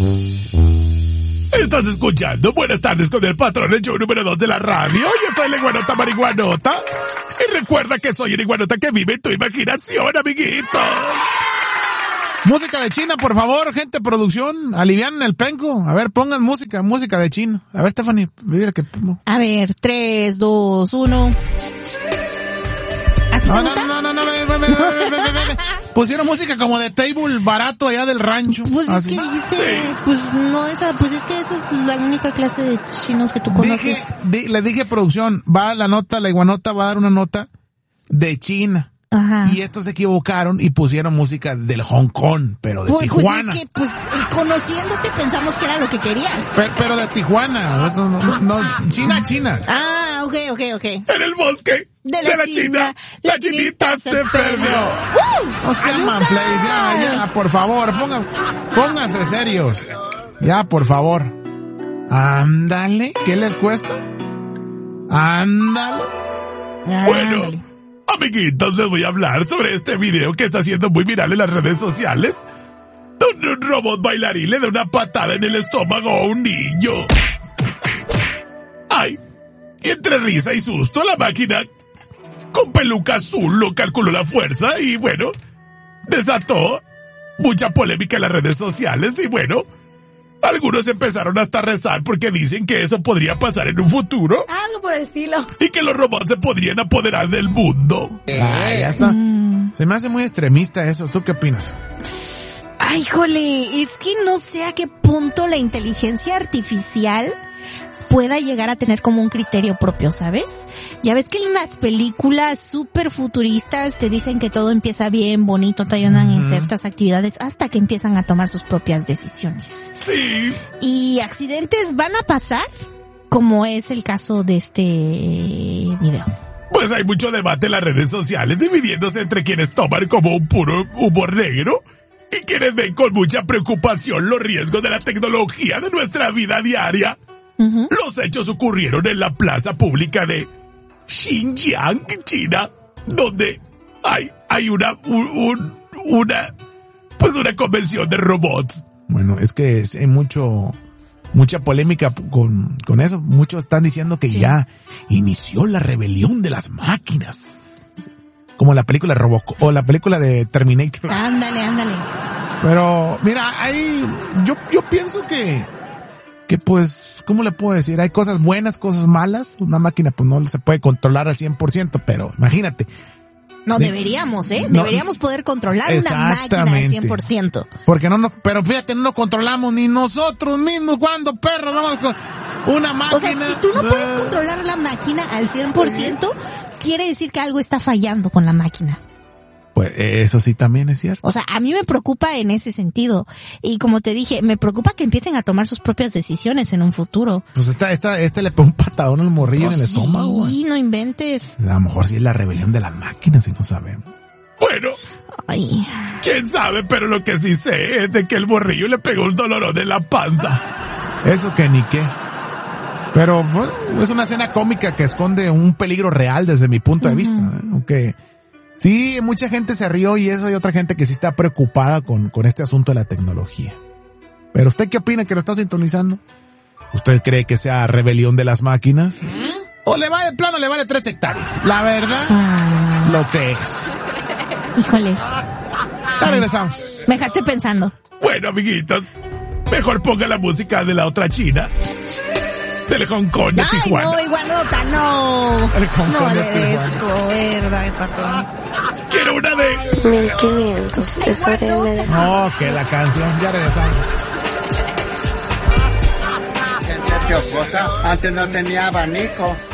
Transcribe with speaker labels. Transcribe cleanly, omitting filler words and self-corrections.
Speaker 1: Estás escuchando Buenas tardes con el patrón, el show número 2 de la radio. Yo soy la iguanota marihuanota. Y recuerda que soy una iguanota que vive en tu imaginación, amiguito.
Speaker 2: Música de China, por favor, gente, producción. Alivianen el penco. A ver, pongan música de China. A ver, Stephanie, dile que...
Speaker 3: A ver, 3, 2, 1... ¿Así te gusta?
Speaker 2: No. Pusieron música como de table barato allá del rancho.
Speaker 3: Pues es que dijiste, pues no esa, pues es que esa es la única clase de chinos que tú conoces.
Speaker 2: Le dije producción, va la nota, la iguanota va a dar una nota de China.
Speaker 3: Ajá.
Speaker 2: Y estos se equivocaron y pusieron música del Hong Kong, pero de Tijuana.
Speaker 3: Pues es que, conociéndote pensamos que era lo que querías.
Speaker 2: Pero de Tijuana, no, China.
Speaker 3: Ah, ok.
Speaker 1: En el bosque de la China, la chinita se perdió.
Speaker 2: O sea, manplay, ya, por favor, pónganse serios. Ya, por favor. Ándale, ¿qué les cuesta? Ándale.
Speaker 1: Bueno, amiguitos, les voy a hablar sobre este video que está siendo muy viral en las redes sociales. Donde un robot bailarín le da una patada en el estómago a un niño. Ay, y entre risa y susto, la máquina con peluca azul lo calculó la fuerza y bueno, desató mucha polémica en las redes sociales y bueno, algunos empezaron hasta a rezar porque dicen que eso podría pasar en un futuro.
Speaker 3: Algo por el estilo.
Speaker 1: Y que los robots se podrían apoderar del mundo.
Speaker 2: Ya está. Se me hace muy extremista eso. ¿Tú qué opinas?
Speaker 3: Ay, jole, es que no sé a qué punto la inteligencia artificial pueda llegar a tener como un criterio propio, ¿sabes? Ya ves que en las películas súper futuristas te dicen que todo empieza bien, bonito, te ayudan en ciertas actividades hasta que empiezan a tomar sus propias decisiones.
Speaker 1: Sí.
Speaker 3: Y accidentes van a pasar, como es el caso de este video.
Speaker 1: Pues hay mucho debate en las redes sociales, dividiéndose entre quienes toman como un puro humor negro y quienes ven con mucha preocupación los riesgos de la tecnología de nuestra vida diaria. Los hechos ocurrieron en la plaza pública de Xinjiang, China, donde hay una convención de robots.
Speaker 2: Bueno, es que hay mucha polémica con eso. Muchos están diciendo que ya inició la rebelión de las máquinas. Como la película Robocop o la película de Terminator.
Speaker 3: Ándale.
Speaker 2: Pero, mira, yo pienso que pues, ¿cómo le puedo decir? Hay cosas buenas, cosas malas. Una máquina pues no se puede controlar al 100%, pero imagínate.
Speaker 3: No, deberíamos poder controlar una máquina al 100%.
Speaker 2: Porque pero fíjate, no nos controlamos ni nosotros mismos. ¿Cuándo, perro? Vamos con una máquina.
Speaker 3: O sea, si tú no puedes controlar la máquina al 100%, quiere decir que algo está fallando con la máquina.
Speaker 2: Pues eso sí también es cierto.
Speaker 3: O sea, a mí me preocupa en ese sentido. Y como te dije, me preocupa que empiecen a tomar sus propias decisiones en un futuro.
Speaker 2: Pues este le pegó un patadón al morrillo en el estómago.
Speaker 3: Sí, no inventes.
Speaker 2: A lo mejor sí es la rebelión de las máquinas y no sabemos.
Speaker 1: Bueno, quién sabe, pero lo que sí sé es de que el morrillo le pegó un dolorón en la panza.
Speaker 2: Eso que ni qué. Pero bueno, es una escena cómica que esconde un peligro real desde mi punto de vista. Aunque sí, mucha gente se rió y eso, hay otra gente que sí está preocupada con este asunto de la tecnología. Pero ¿usted qué opina que lo está sintonizando? ¿Usted cree que sea rebelión de las máquinas? ¿O le vale 3 hectáreas? La verdad, lo que es.
Speaker 3: Híjole.
Speaker 2: Ya regresamos.
Speaker 3: Me dejaste pensando.
Speaker 1: Bueno, amiguitos, mejor ponga la música de la otra China. Del Hong Kong de Tijuana.
Speaker 3: Ay, no, iguanota, no.
Speaker 2: El Hong Kong de
Speaker 3: Tijuana. ¿Verdad, patrón?
Speaker 1: Quiero una de
Speaker 4: 1500.
Speaker 2: No, que la canción, ya regresamos.
Speaker 5: Antes no tenía abanico.